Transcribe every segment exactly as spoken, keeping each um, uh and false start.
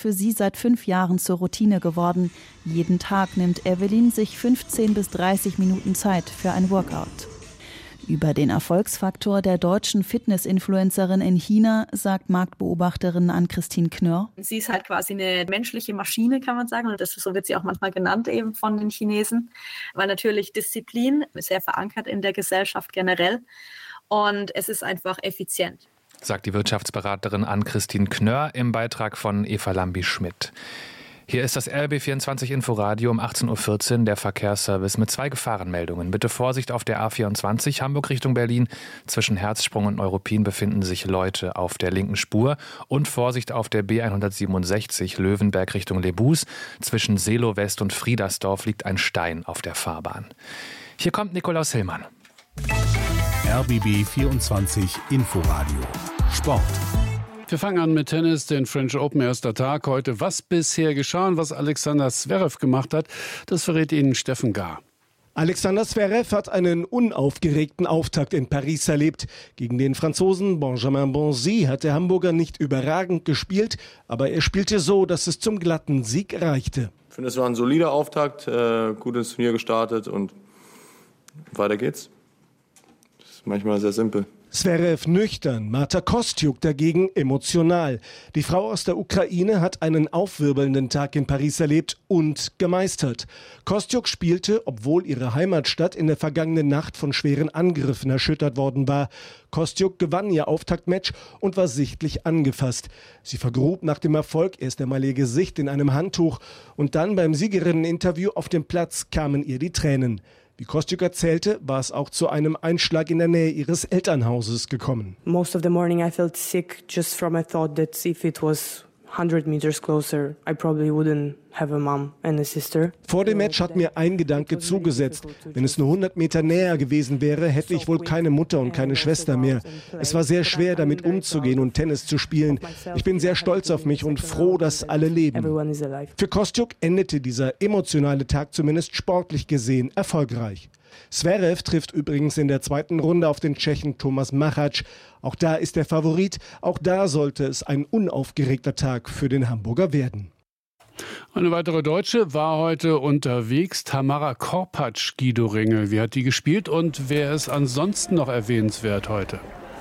für sie seit fünf Jahren zur Routine geworden. Jeden Tag nimmt Evelyn sich fünfzehn bis dreißig Minuten Zeit für ein Workout. Über den Erfolgsfaktor der deutschen Fitness-Influencerin in China sagt Marktbeobachterin Ann-Christine Knörr. Sie ist halt quasi eine menschliche Maschine, kann man sagen. Und das, so wird sie auch manchmal genannt eben von den Chinesen. Weil natürlich Disziplin ist sehr verankert in der Gesellschaft generell. Und es ist einfach effizient, sagt die Wirtschaftsberaterin Ann-Christine Knörr im Beitrag von Eva Lambi-Schmidt. Hier ist das R B vierundzwanzig Inforadio um achtzehn Uhr vierzehn, der Verkehrsservice mit zwei Gefahrenmeldungen. Bitte Vorsicht auf der A vierundzwanzig, Hamburg Richtung Berlin. Zwischen Herzsprung und Neuruppin befinden sich Leute auf der linken Spur. Und Vorsicht auf der B hundertsiebenundsechzig, Löwenberg Richtung Lebus. Zwischen Seelow West und Friedersdorf liegt ein Stein auf der Fahrbahn. Hier kommt Nikolaus Hillmann. R B B vierundzwanzig Inforadio Sport. Wir fangen an mit Tennis, den French Open, erster Tag heute. Was bisher geschah und was Alexander Zverev gemacht hat, das verrät Ihnen Steffen Gahr. Alexander Zverev hat einen unaufgeregten Auftakt in Paris erlebt. Gegen den Franzosen Benjamin Bonzi hat der Hamburger nicht überragend gespielt, aber er spielte so, dass es zum glatten Sieg reichte. Ich finde, es war ein solider Auftakt, äh, gut ins Turnier gestartet und weiter geht's. Das ist manchmal sehr simpel. Zverev nüchtern, Marta Kostyuk dagegen emotional. Die Frau aus der Ukraine hat einen aufwirbelnden Tag in Paris erlebt und gemeistert. Kostyuk spielte, obwohl ihre Heimatstadt in der vergangenen Nacht von schweren Angriffen erschüttert worden war. Kostyuk gewann ihr Auftaktmatch und war sichtlich angefasst. Sie vergrub nach dem Erfolg erst einmal ihr Gesicht in einem Handtuch und dann beim Siegerinneninterview auf dem Platz kamen ihr die Tränen. Wie Kostyuk erzählte, war es auch zu einem Einschlag in der Nähe ihres Elternhauses gekommen. Most of the morning I felt sick just from a thought that if it was one hundred meters closer, I probably wouldn't have a mom and a sister. Vor dem Match hat mir ein Gedanke zugesetzt. Wenn es nur hundert Meter näher gewesen wäre, hätte ich wohl keine Mutter und keine Schwester mehr. Es war sehr schwer, damit umzugehen und Tennis zu spielen. Ich bin sehr stolz auf mich und froh, dass alle leben. Für Kostyuk endete dieser emotionale Tag zumindest sportlich gesehen erfolgreich. Zverev trifft übrigens in der zweiten Runde auf den Tschechen Thomas Machac. Auch da ist er Favorit. Auch da sollte es ein unaufgeregter Tag für den Hamburger werden. Eine weitere Deutsche war heute unterwegs, Tamara Korpatsch, Guido Ringel. Wie hat die gespielt und wer ist ansonsten noch erwähnenswert heute?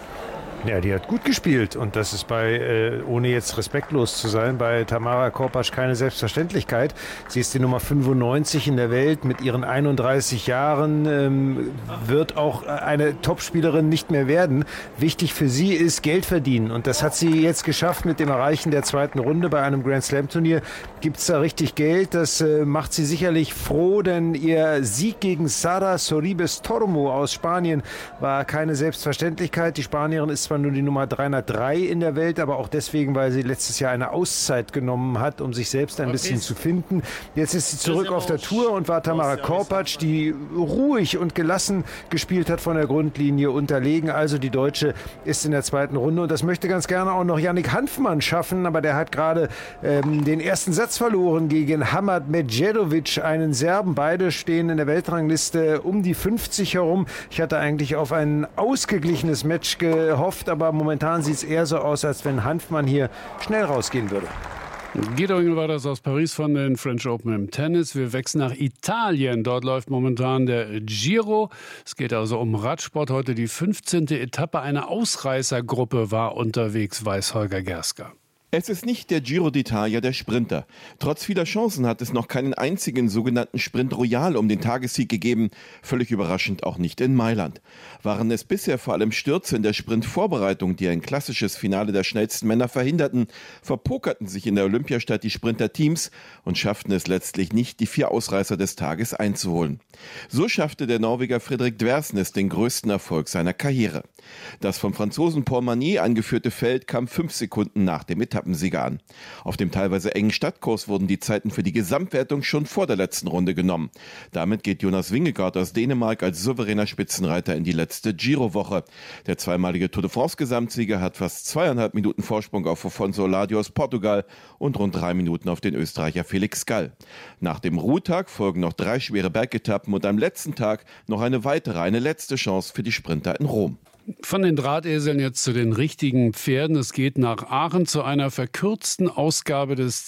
Ja, die hat gut gespielt und das ist bei, äh, ohne jetzt respektlos zu sein, bei Tamara Korpatsch keine Selbstverständlichkeit. Sie ist die Nummer fünfundneunzig in der Welt mit ihren einunddreißig Jahren, ähm, wird auch eine Topspielerin nicht mehr werden. Wichtig für sie ist Geld verdienen und das hat sie jetzt geschafft mit dem Erreichen der zweiten Runde bei einem Grand Slam Turnier. Gibt's da richtig Geld? Das äh, macht sie sicherlich froh, denn ihr Sieg gegen Sara Sorribes Tormo aus Spanien war keine Selbstverständlichkeit. Die Spanierin ist zwar nur die Nummer dreihundertdrei in der Welt, aber auch deswegen, weil sie letztes Jahr eine Auszeit genommen hat, um sich selbst ein bisschen zu finden. Jetzt ist sie zurück auf der Tour und war Tamara Korpatsch, die ruhig und gelassen gespielt hat, von der Grundlinie unterlegen. Also die Deutsche ist in der zweiten Runde und das möchte ganz gerne auch noch Yannick Hanfmann schaffen, aber der hat gerade ähm, den ersten Satz verloren gegen Hamad Medjedovic, einen Serben. Beide stehen in der Weltrangliste um die fünfzig herum. Ich hatte eigentlich auf ein ausgeglichenes Match gehofft, aber momentan sieht es eher so aus, als wenn Hanfmann hier schnell rausgehen würde. Guido Ringel war das aus Paris von den French Open im Tennis. Wir wechseln nach Italien. Dort läuft momentan der Giro. Es geht also um Radsport. Heute die fünfzehnte Etappe. Eine Ausreißergruppe war unterwegs, weiß Holger Gersker. Es ist nicht der Giro d'Italia der Sprinter. Trotz vieler Chancen hat es noch keinen einzigen sogenannten Sprint Royal um den Tagessieg gegeben. Völlig überraschend auch nicht in Mailand. Waren es bisher vor allem Stürze in der Sprintvorbereitung, die ein klassisches Finale der schnellsten Männer verhinderten, verpokerten sich in der Olympiastadt die Sprinterteams und schafften es letztlich nicht, die vier Ausreißer des Tages einzuholen. So schaffte der Norweger Fredrik Dversnes den größten Erfolg seiner Karriere. Das vom Franzosen Paul Magny angeführte Feld kam fünf Sekunden nach dem Etappensieger an. Auf dem teilweise engen Stadtkurs wurden die Zeiten für die Gesamtwertung schon vor der letzten Runde genommen. Damit geht Jonas Vingegaard aus Dänemark als souveräner Spitzenreiter in die letzte Giro-Woche. Der zweimalige Tour de France-Gesamtsieger hat fast zweieinhalb Minuten Vorsprung auf Afonso Oladio aus Portugal und rund drei Minuten auf den Österreicher Felix Gall. Nach dem Ruhetag folgen noch drei schwere Bergetappen und am letzten Tag noch eine weitere, eine letzte Chance für die Sprinter in Rom. Von den Drahteseln jetzt zu den richtigen Pferden. Es geht nach Aachen zu einer verkürzten Ausgabe des